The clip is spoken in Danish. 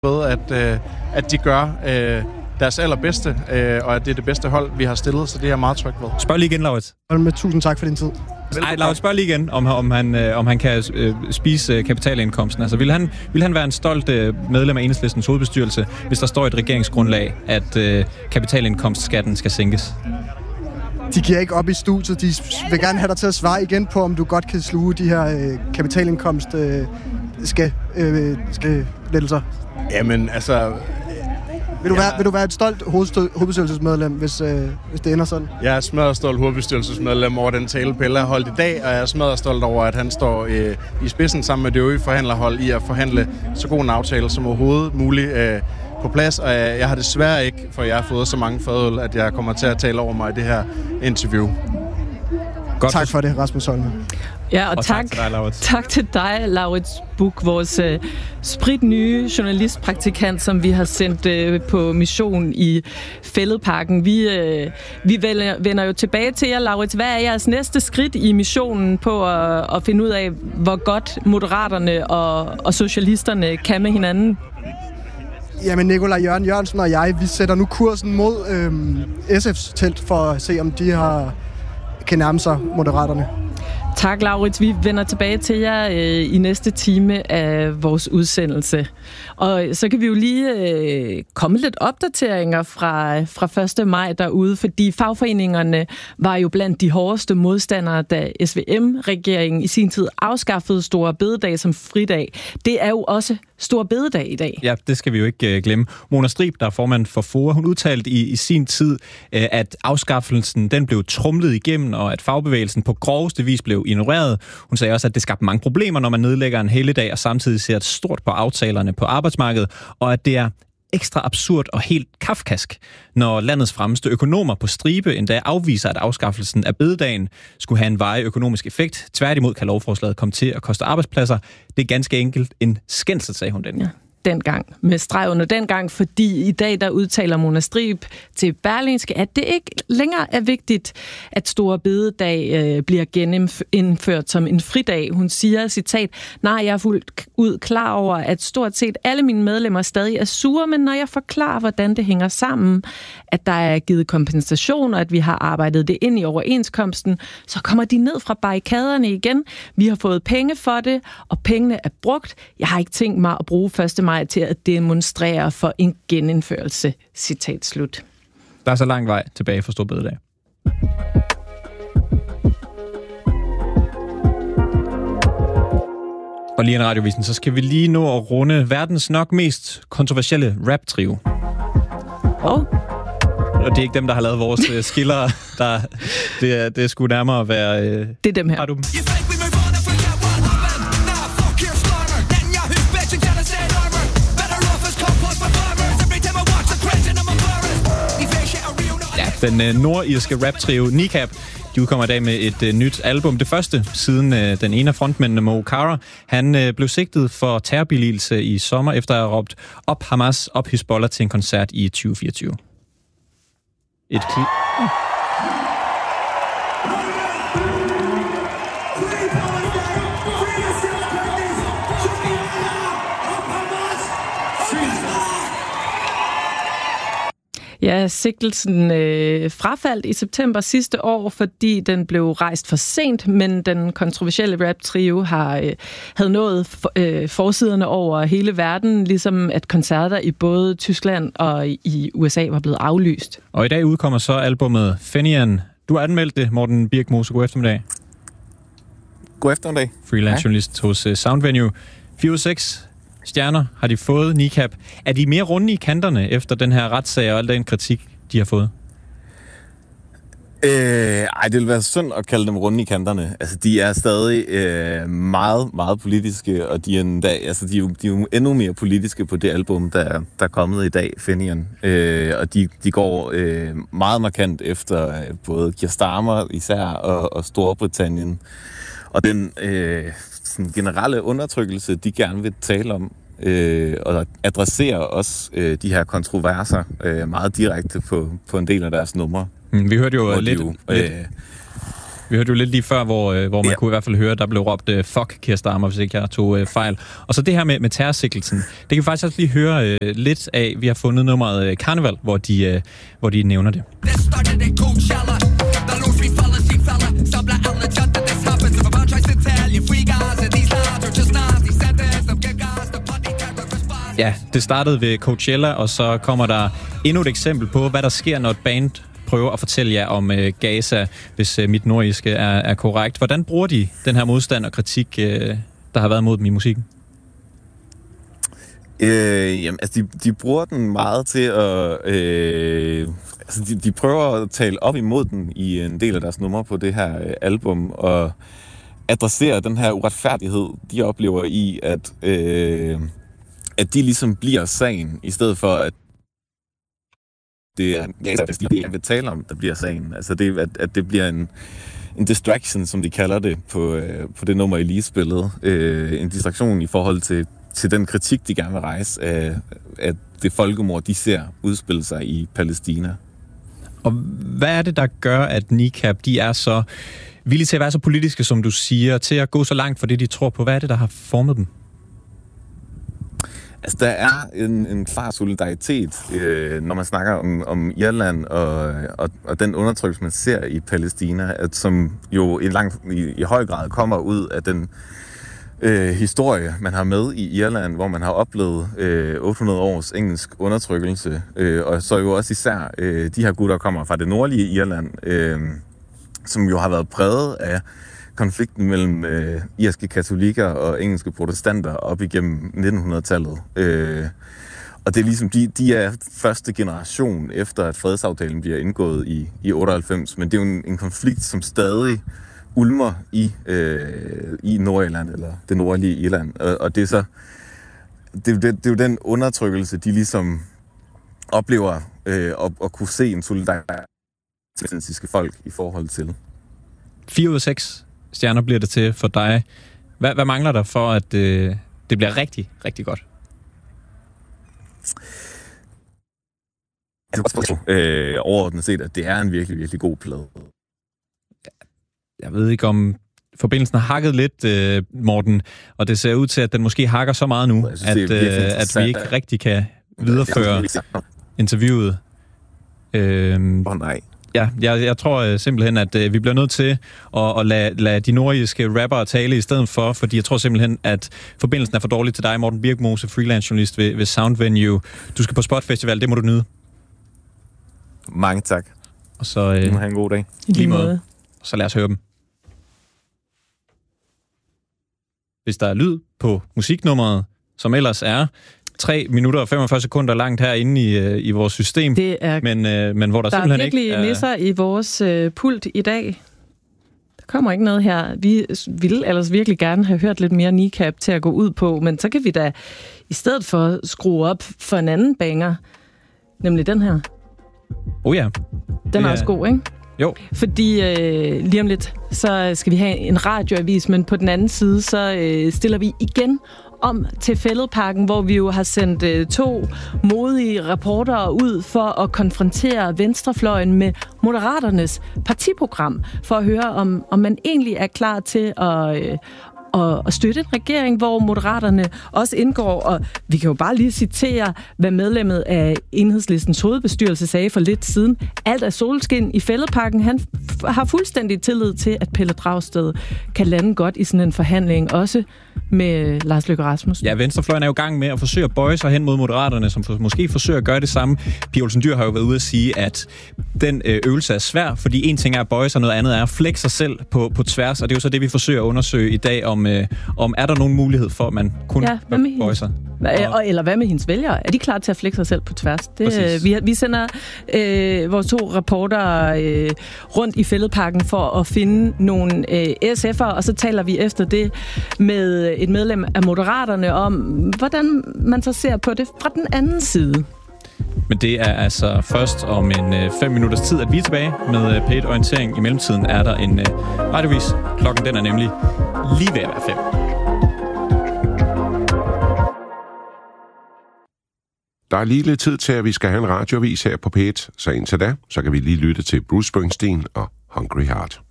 at de gør deres allerbedste, og at det er det bedste hold, vi har stillet, så det er jeg meget tryg ved. Spørg lige igen, Laurits. Tusind tak for din tid. Nej, Laurits, spørg lige igen, om han kan spise kapitalindkomsten. Altså, vil han være en stolt medlem af Enhedslistens hovedbestyrelse, hvis der står i et regeringsgrundlag, at kapitalindkomstskatten skal sænkes? De giver ikke op i studiet. De vil gerne have dig til at svare igen på, om du godt kan sluge de her kapitalindkomst lettelser. Jamen, altså... Vil du være et stolt hovedbestyrelsesmedlem, hvis det ender sådan? Jeg er smadret hovedbestyrelsesmedlem over den tale, Pelle har holdt i dag, og jeg er smadret stolt over, at han står i spidsen sammen med det øvrige forhandlerhold i at forhandle så god en aftale som overhovedet muligt på plads. Og jeg har desværre ikke, for jeg har fået så mange fadøl, at jeg kommer til at tale over mig i det her interview. Godt. Tak for det, Rasmus Holme. Ja, og tak til dig, Laurits Buch, vores spritnye journalistpraktikant, som vi har sendt på mission i Fælledparken. Vi vender jo tilbage til jer, Laurits. Hvad er jeres næste skridt i missionen på at finde ud af, hvor godt Moderaterne og socialisterne kan med hinanden? Jamen, Nikolaj Jørgensen og jeg, vi sætter nu kursen mod SF's telt for at se, om de kan nærme sig Moderaterne. Tak, Laurits. Vi vender tilbage til jer i næste time af vores udsendelse. Og så kan vi jo lige komme lidt opdateringer fra 1. maj derude, fordi fagforeningerne var jo blandt de hårdeste modstandere, da SVM-regeringen i sin tid afskaffede Store Bededag som fridag. Det er jo også Store Bededag i dag. Ja, det skal vi jo ikke glemme. Mona Strib, der er formand for FOA, hun udtalte i sin tid, at afskaffelsen den blev tromlet igennem, og at fagbevægelsen på groveste vis blev ignoreret. Hun sagde også, at det skabte mange problemer, når man nedlægger en helligdag og samtidig ser et stort på aftalerne på arbejdsmarkedet, og at det er ekstra absurd og helt kafkask, når landets fremmeste økonomer på stribe endda afviser, at afskaffelsen af bededagen skulle have en varig økonomisk effekt. Tværtimod kan lovforslaget komme til at koste arbejdspladser. Det er ganske enkelt en skændsel, sagde hun den. Ja. Dengang, med streg under dengang, fordi i dag der udtaler Mona Strib til Berlingske, at det ikke længere er vigtigt, at Store Bededag bliver genindført som en fridag. Hun siger, citat, nej, jeg er fuldt ud klar over, at stort set alle mine medlemmer stadig er sure, men når jeg forklarer, hvordan det hænger sammen, at der er givet kompensation, og at vi har arbejdet det ind i overenskomsten, så kommer de ned fra barrikaderne igen. Vi har fået penge for det, og pengene er brugt. Jeg har ikke tænkt mig at bruge 1. maj til at demonstrere for en genindførelse. Citat slut. Der er så lang vej tilbage for Store Bededag. Og lige en radiovisen, så skal vi lige nå at runde verdens nok mest kontroversielle rap-trio. Og det er ikke dem, der har lavet vores skiller. Det skulle nærmere være... det er dem her. Har du dem? Den nordirske rap-trio Nikab, de udkommer i dag med et nyt album. Det første siden den ene af frontmændene, Mo Farah, han blev sigtet for terrorbilligelse i sommer, efter at have råbt op Hamas, op Hizbollah til en koncert i 2024. Et klip. Ja, sigtelsen frafaldt i september sidste år, fordi den blev rejst for sent, men den kontroversielle rap-trio havde nået forsiderne over hele verden, ligesom at koncerter i både Tyskland og i USA var blevet aflyst. Og i dag udkommer så albumet Fenian. Du har anmeldt det, Morten Birkmose. God eftermiddag. God eftermiddag. Freelance journalist hos Soundvenue. 4/6 stjerner har de fået, Nikab. Er de mere runde i kanterne efter den her retssag og al den kritik, de har fået? Det vil være synd at kalde dem runde i kanterne. Altså, de er stadig meget, meget politiske, og de er jo endnu mere politiske på det album, der er kommet i dag, Fenian. Og de går meget markant efter både Keir Starmer især og Storbritannien. Og den sådan generelle undertrykkelse, de gerne vil tale om, og adresserer også de her kontroverser meget direkte på en del af deres numre. Vi hørte jo lidt. Vi hørte jo lidt lige før, hvor man kunne i hvert fald høre, der blev råbt fuck Keir Starmer, hvis ikke jeg tog fejl. Og så det her med terrorsigtelsen, det kan vi faktisk også lige høre lidt af. Vi har fundet nummeret Carnival, hvor de nævner det. Ja, det startede ved Coachella, og så kommer der endnu et eksempel på, hvad der sker, når et band prøver at fortælle jer om Gaza, hvis mit nordiske er korrekt. Hvordan bruger de den her modstand og kritik, der har været mod dem i musikken? Jamen, altså de bruger den meget til at... altså de prøver at tale op imod den i en del af deres numre på det her album, og adressere den her uretfærdighed, de oplever i, at de ligesom bliver sagen, i stedet for at det er de vil tale om, der bliver sagen. Altså det, at det bliver en distraction, som de kalder det på det nummer, I lige spillede. En distraktion i forhold til den kritik, de gerne vil rejse af det folkemord, de ser udspille sig i Palæstina. Og hvad er det, der gør, at NICAP, de er så villige til at være så politiske, som du siger, til at gå så langt for det, de tror på? Hvad er det, der har formet dem? Altså, der er en klar solidaritet, når man snakker om Irland og den undertrykkelse, man ser i Palæstina, som jo i høj grad kommer ud af den historie, man har med i Irland, hvor man har oplevet 800 års engelsk undertrykkelse, og så jo også især de her gutter kommer fra det nordlige Irland, som jo har været præget af konflikten mellem irske katolikker og engelske protestanter op igennem 1900-tallet. Og det er ligesom, de er første generation efter, at fredsaftalen bliver indgået i 98, men det er jo en konflikt, som stadig ulmer i Nordirland, eller det nordlige Irland. Og det er så det er jo den undertrykkelse, de ligesom oplever at kunne se en solidarisk folk i forhold til. 4 ud af 6 stjerner bliver det til for dig. Hvad mangler der for, at det bliver rigtig, rigtig godt? Overordnet set, at det er en virkelig, virkelig god plade. Jeg ved ikke, om forbindelsen har hakket lidt, Morten, og det ser ud til, at den måske hakker så meget nu, at vi ikke rigtig kan videreføre interviewet. Nej. Ja, jeg tror simpelthen, at vi bliver nødt til at lade de nordiske rappere tale i stedet for, fordi jeg tror simpelthen, at forbindelsen er for dårlig til dig, Morten Birkmose, freelance-journalist ved Sound Venue. Du skal på Spot Festival, det må du nyde. Mange tak. Og så du må have en god dag. I lige måde. Så lad os høre dem. Hvis der er lyd på musiknummeret, som ellers er 3 minutter og 45 sekunder langt herinde i vores system, det er, men hvor der simpelthen ikke... Der er virkelig nisser i vores pult i dag. Der kommer ikke noget her. Vi ville ellers virkelig gerne have hørt lidt mere NICAP til at gå ud på, men så kan vi da i stedet for skrue op for en anden banger, nemlig den her. Ja. Den er også god, ikke? Jo. Fordi lige om lidt, så skal vi have en radioavis, men på den anden side, så stiller vi igen om til Fælledparken, hvor vi jo har sendt 2 modige reportere ud for at konfrontere venstrefløjen med Moderaternes partiprogram, for at høre, om man egentlig er klar til at støtte en regering, hvor Moderaterne også indgår. Og vi kan jo bare lige citere, hvad medlemmet af Enhedslistens hovedbestyrelse sagde for lidt siden. Alt er solskin i Fælledparken. Han har fuldstændig tillid til, at Pelle Dragsted kan lande godt i sådan en forhandling, også med Lars Løkke Rasmussen. Ja, venstrefløjen er jo i gang med at forsøge at bøje sig hen mod Moderaterne, som måske forsøger at gøre det samme. Pia Olsen Dyhr har jo været ude at sige, at den øvelse er svær, fordi en ting er at bøje sig, noget andet er at flexe sig selv på tværs, og det er jo så det, vi forsøger at undersøge i dag, om er der nogen mulighed for, at man kun bøje sig. Eller hvad med hendes vælgere? Er de klar til at flexe sig selv på tværs? Vi sender vores 2 reportere rundt i Fælledparken for at finde nogle SF'ere, og så taler vi efter det med et medlem af Moderaterne om, hvordan man så ser på det fra den anden side. Men det er altså først om en 5 minutters tid, at vi er tilbage med P1 Orientering. I mellemtiden er der en radiovis. Klokken den er nemlig lige ved at være 5. Der er lige lidt tid til, at vi skal have en radiovis her på P1, så indtil da, så kan vi lige lytte til Bruce Springsteen og Hungry Heart.